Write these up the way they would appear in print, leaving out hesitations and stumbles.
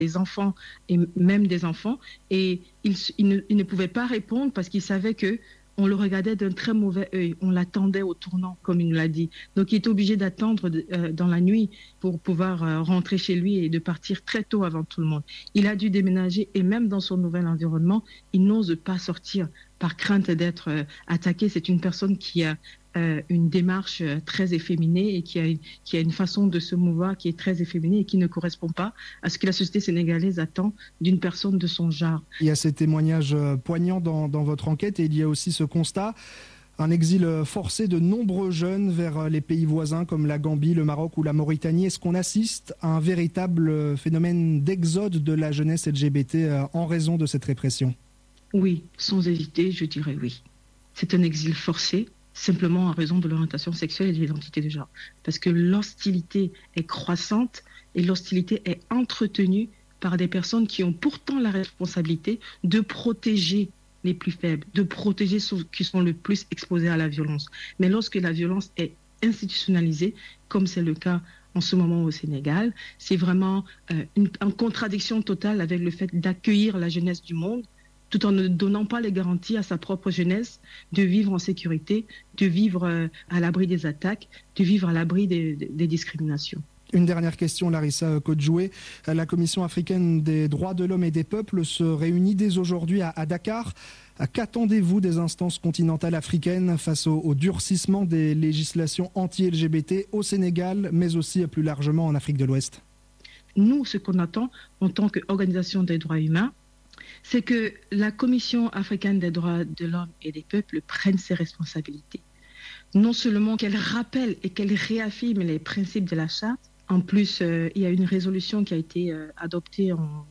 des enfants et même des enfants. Et il ne pouvait pas répondre parce qu'il savait que on le regardait d'un très mauvais œil. On l'attendait au tournant, comme il nous l'a dit. Donc, il était obligé d'attendre dans la nuit pour pouvoir rentrer chez lui et de partir très tôt avant tout le monde. Il a dû déménager et même dans son nouvel environnement, il n'ose pas sortir par crainte d'être attaqué. C'est une personne qui a une démarche très efféminée et qui a une façon de se mouvoir qui est très efféminée et qui ne correspond pas à ce que la société sénégalaise attend d'une personne de son genre. Il y a ces témoignages poignants dans votre enquête et il y a aussi ce constat, un exil forcé de nombreux jeunes vers les pays voisins comme la Gambie, le Maroc ou la Mauritanie. Est-ce qu'on assiste à un véritable phénomène d'exode de la jeunesse LGBT en raison de cette répression ? Oui, sans hésiter, je dirais oui. C'est un exil forcé, simplement en raison de l'orientation sexuelle et de l'identité de genre. Parce que l'hostilité est croissante et l'hostilité est entretenue par des personnes qui ont pourtant la responsabilité de protéger les plus faibles, de protéger ceux qui sont le plus exposés à la violence. Mais lorsque la violence est institutionnalisée, comme c'est le cas en ce moment au Sénégal, c'est vraiment en contradiction totale avec le fait d'accueillir la jeunesse du monde, tout en ne donnant pas les garanties à sa propre jeunesse de vivre en sécurité, de vivre à l'abri des attaques, de vivre à l'abri des discriminations. Une dernière question, Larissa Kodjoué. La Commission africaine des droits de l'homme et des peuples se réunit dès aujourd'hui à Dakar. Qu'attendez-vous des instances continentales africaines face au durcissement des législations anti-LGBT au Sénégal, mais aussi plus largement en Afrique de l'Ouest ? Nous, ce qu'on attend en tant qu'organisation des droits humains, c'est que la Commission africaine des droits de l'homme et des peuples prenne ses responsabilités. Non seulement qu'elle rappelle et qu'elle réaffirme les principes de la Charte, en plus, il y a une résolution qui a été adoptée en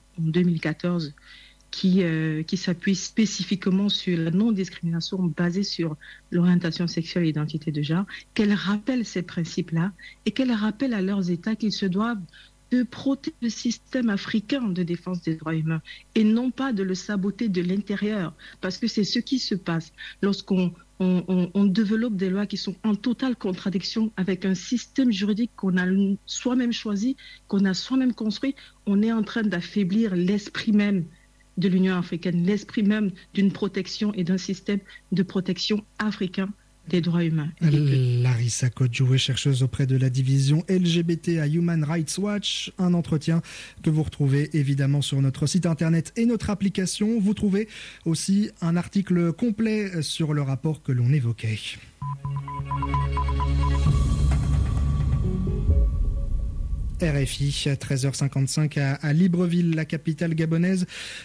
2014 qui s'appuie spécifiquement sur la non-discrimination basée sur l'orientation sexuelle et l'identité de genre, qu'elle rappelle ces principes-là et qu'elle rappelle à leurs États qu'ils se doivent de protéger le système africain de défense des droits humains et non pas de le saboter de l'intérieur, parce que c'est ce qui se passe lorsqu'on développe des lois qui sont en totale contradiction avec un système juridique qu'on a soi-même choisi, qu'on a soi-même construit. On est en train d'affaiblir l'esprit même de l'Union africaine, l'esprit même d'une protection et d'un système de protection africain des droits humains. Larissa Kodjoué, chercheuse auprès de la division LGBT à Human Rights Watch. Un entretien que vous retrouvez évidemment sur notre site internet et notre application. Vous trouvez aussi un article complet sur le rapport que l'on évoquait. RFI, 13h55 à Libreville, la capitale gabonaise,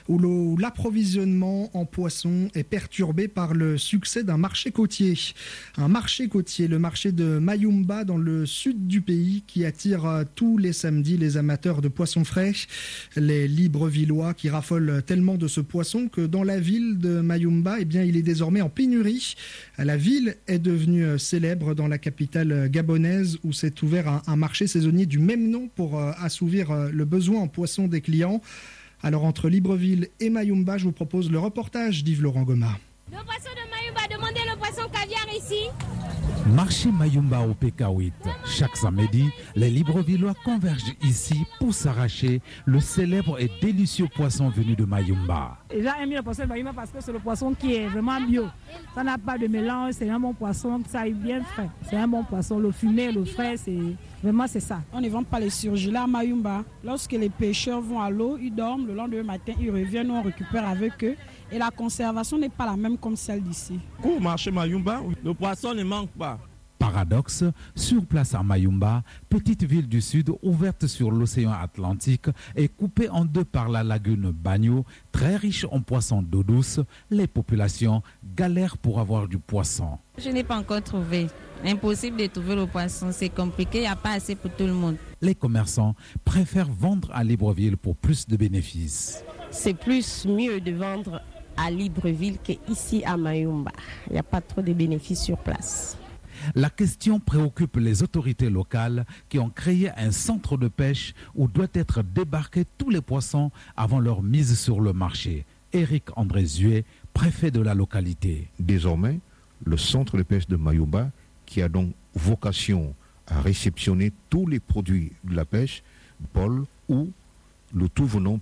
où l'approvisionnement en poissons est perturbé par le succès d'un marché côtier. Un marché côtier, le marché de Mayumba dans le sud du pays, qui attire tous les samedis les amateurs de poissons frais. Les Librevillois qui raffolent tellement de ce poisson que dans la ville de Mayumba, eh bien, il est désormais en pénurie. La ville est devenue célèbre dans la capitale gabonaise, où s'est ouvert un marché saisonnier du même nom pour assouvir le besoin en poissons des clients. Alors entre Libreville et Mayumba, je vous propose le reportage d'Yves Laurent Goma. Le poisson de Mayumba, demandez le poisson caviar ici. Marché Mayumba au PK8. Chaque samedi, les Librevillois convergent ici pour s'arracher le célèbre et délicieux poisson venu de Mayumba. Les gens aiment le poisson de Mayumba parce que c'est le poisson qui est vraiment bio. Ça n'a pas de mélange, c'est un bon poisson, ça est bien frais. C'est un bon poisson, le fumé, le frais, c'est ça. On ne vend pas les surgelés à Mayumba. Lorsque les pêcheurs vont à l'eau, ils dorment, le lendemain matin, ils reviennent, on récupère avec eux. Et la conservation n'est pas la même comme celle d'ici. Au marché Mayumba, le poisson ne manque pas. Paradoxe, sur place à Mayumba, petite ville du sud ouverte sur l'océan Atlantique et coupée en deux par la lagune Bagno, très riche en poissons d'eau douce, les populations galèrent pour avoir du poisson. Je n'ai pas encore trouvé. Impossible de trouver le poisson, c'est compliqué, il n'y a pas assez pour tout le monde. Les commerçants préfèrent vendre à Libreville pour plus de bénéfices. C'est mieux de vendre à Libreville qu'ici à Mayumba. Il n'y a pas trop de bénéfices sur place. La question préoccupe les autorités locales qui ont créé un centre de pêche où doivent être débarqués tous les poissons avant leur mise sur le marché. Éric André Zué, préfet de la localité. Désormais, le centre de pêche de Mayumba, qui a donc vocation à réceptionner tous les produits de la pêche, Paul, où le tout venant